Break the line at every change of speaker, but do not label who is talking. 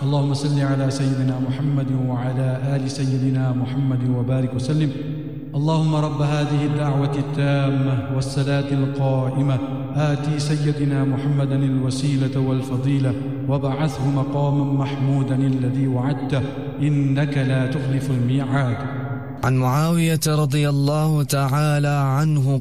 اللهم صل على سيدنا محمد وعلى آل سيدنا محمد وبارك وسلم. اللهم رب هذه الدعوة التامة والصلاة القائمة آتي سيدنا محمدا الوسيلة والفضيلة وابعثه مقاما محمودا الذي وعدته إنك لا تخلف الميعاد.
عن معاوية رضي الله تعالى عنه